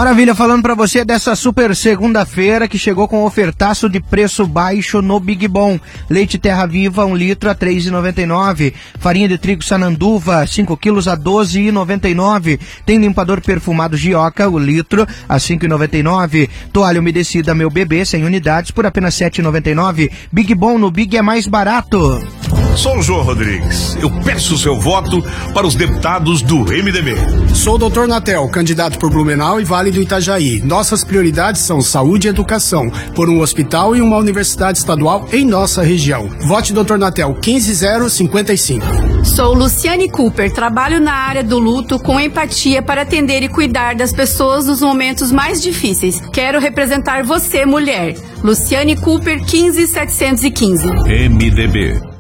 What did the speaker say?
Maravilha, falando pra você dessa super segunda-feira que chegou com ofertaço de preço baixo no Big Bom. Leite Terra Viva, 1 litro a R$ 3,99. Farinha de trigo Sananduva, 5 quilos a R$ 12,99. Tem limpador perfumado Gioca, o litro a R$ 5,99. Toalha umedecida Meu Bebê, 100 unidades por apenas R$ 7,99. Big Bom, no Big é mais barato. Sou o João Rodrigues. Eu peço o seu voto para os deputados do MDB. Sou o Dr. Natel, candidato por Blumenau e Vale do Itajaí. Nossas prioridades são saúde e educação, por um hospital e uma universidade estadual em nossa região. Vote Dr. Natel, 15055. Sou Luciane Cooper, trabalho na área do luto com empatia para atender e cuidar das pessoas nos momentos mais difíceis. Quero representar você, mulher. Luciane Cooper, 15715. MDB.